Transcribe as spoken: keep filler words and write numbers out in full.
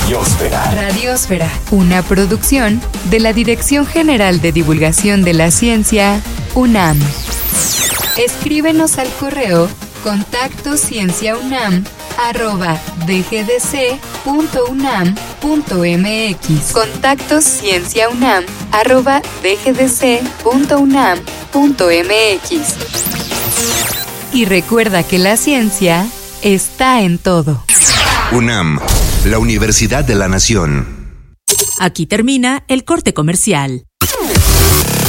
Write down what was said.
Radiósfera. Radiósfera, una producción de la Dirección General de Divulgación de la Ciencia, UNAM. Escríbenos al correo contacto cienciaunam arroba dgdc.unam.mx. Contacto cienciaunam arroba dgdc.unam.mx. Y recuerda que la ciencia está en todo. UNAM, la Universidad de la Nación. Aquí termina el corte comercial.